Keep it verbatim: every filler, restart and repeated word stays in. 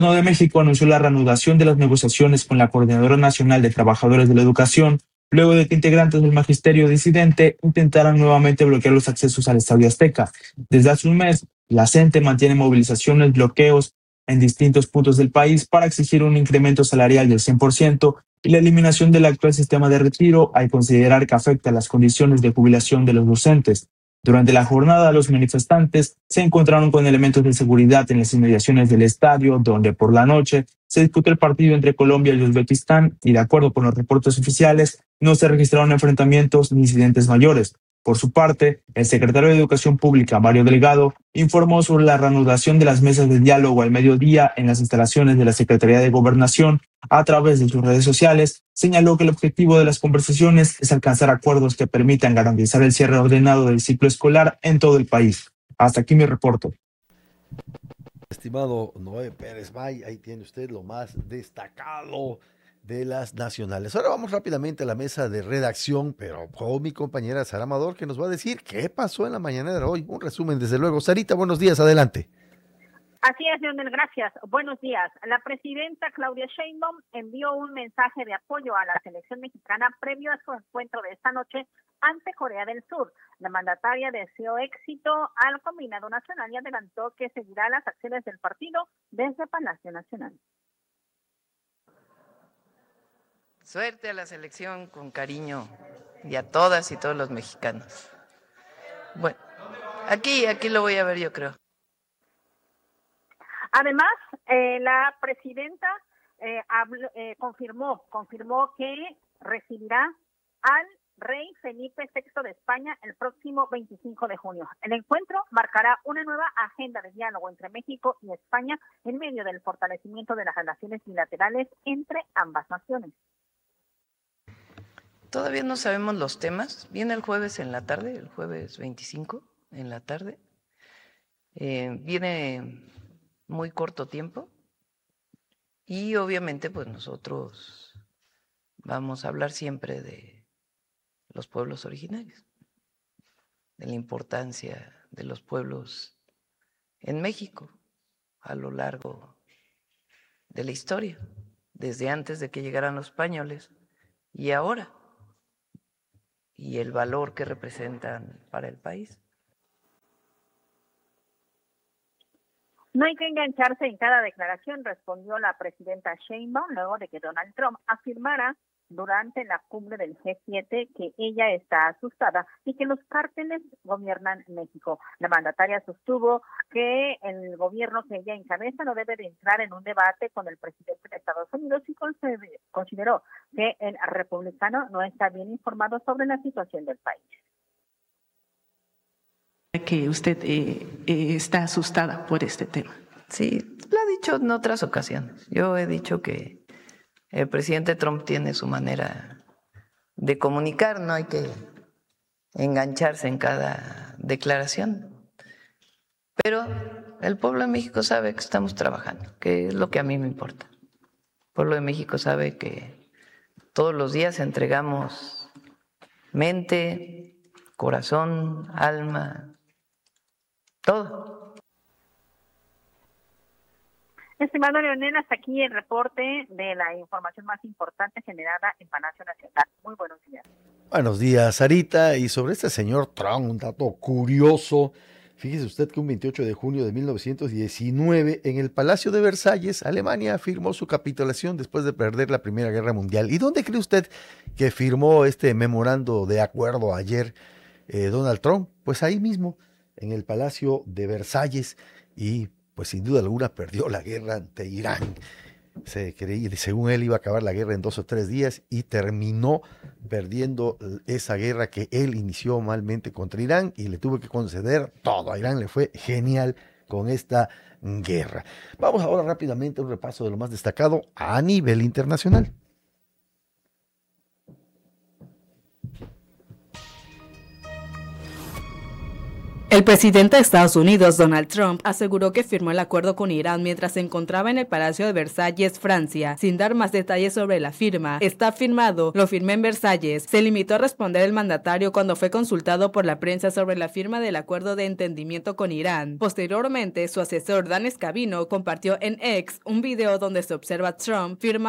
de México anunció la reanudación de las negociaciones con la Coordinadora Nacional de Trabajadores de la Educación, luego de que integrantes del magisterio disidente intentaran nuevamente bloquear los accesos al Estadio Azteca. Desde hace un mes, la CENTE mantiene movilizaciones, bloqueos en distintos puntos del país para exigir un incremento salarial del cien por ciento y la eliminación del actual sistema de retiro al considerar que afecta las condiciones de jubilación de los docentes. Durante la jornada, los manifestantes se encontraron con elementos de seguridad en las inmediaciones del estadio, donde por la noche se disputó el partido entre Colombia y Uzbekistán y, de acuerdo con los reportes oficiales, no se registraron enfrentamientos ni incidentes mayores. Por su parte, el secretario de Educación Pública, Mario Delgado, informó sobre la reanudación de las mesas de diálogo al mediodía en las instalaciones de la Secretaría de Gobernación. A través de sus redes sociales, señaló que el objetivo de las conversaciones es alcanzar acuerdos que permitan garantizar el cierre ordenado del ciclo escolar en todo el país. Hasta aquí mi reporte. Estimado Noé Pérez May, ahí tiene usted lo más destacado de las nacionales. Ahora vamos rápidamente a la mesa de redacción, pero con mi compañera Sara Amador, que nos va a decir qué pasó en la mañana de hoy. Un resumen, desde luego. Sarita, buenos días, adelante. Así es, Leonel, gracias. Buenos días. La presidenta Claudia Sheinbaum envió un mensaje de apoyo a la selección mexicana previo a su encuentro de esta noche ante Corea del Sur. La mandataria deseó éxito al combinado nacional y adelantó que seguirá las acciones del partido desde Palacio Nacional. Suerte a la selección, con cariño, y a todas y todos los mexicanos. Bueno, aquí, aquí lo voy a ver, yo creo. Además, eh, la presidenta eh, habló, eh, confirmó, confirmó que recibirá al rey Felipe sexto de España el próximo veinticinco de junio. El encuentro marcará una nueva agenda de diálogo entre México y España en medio del fortalecimiento de las relaciones bilaterales entre ambas naciones. Todavía no sabemos los temas. Viene el jueves en la tarde, el jueves veinticinco en la tarde. Eh, viene muy corto tiempo y obviamente pues nosotros vamos a hablar siempre de los pueblos originarios, de la importancia de los pueblos en México a lo largo de la historia, desde antes de que llegaran los españoles y ahora, y el valor que representan para el país. No hay que engancharse en cada declaración, respondió la presidenta Sheinbaum luego de que Donald Trump afirmara durante la cumbre del G siete que ella está asustada y que los cárteles gobiernan México. La mandataria sostuvo que el gobierno que ella encabeza no debe de entrar en un debate con el presidente de Estados Unidos y consideró que el republicano no está bien informado sobre la situación del país. Que usted eh, eh, está asustada por este tema. Sí, lo ha dicho en otras ocasiones. Yo he dicho que el presidente Trump tiene su manera de comunicar, no hay que engancharse en cada declaración. Pero el pueblo de México sabe que estamos trabajando, que es lo que a mí me importa. El pueblo de México sabe que todos los días entregamos mente, corazón, alma, todo. Estimado Leonel, hasta aquí el reporte de la información más importante generada en Palacio Nacional. Muy buenos días. Buenos días, Sarita. Y sobre este señor Trump, un dato curioso. Fíjese usted que un veintiocho de junio de mil novecientos diecinueve, en el Palacio de Versalles, Alemania firmó su capitulación después de perder la Primera Guerra Mundial. ¿Y dónde cree usted que firmó este memorando de acuerdo ayer eh, Donald Trump? Pues ahí mismo, en el Palacio de Versalles, y pues sin duda alguna perdió la guerra ante Irán. Se creía, según él, iba a acabar la guerra en dos o tres días y terminó perdiendo esa guerra que él inició malmente contra Irán y le tuvo que conceder todo. A Irán le fue genial con esta guerra. Vamos ahora rápidamente a un repaso de lo más destacado a nivel internacional. El presidente de Estados Unidos, Donald Trump, aseguró que firmó el acuerdo con Irán mientras se encontraba en el Palacio de Versalles, Francia, sin dar más detalles sobre la firma. Está firmado, lo firmé en Versalles. Se limitó a responder el mandatario cuando fue consultado por la prensa sobre la firma del acuerdo de entendimiento con Irán. Posteriormente, su asesor Dan Scavino compartió en X un video donde se observa a Trump firmando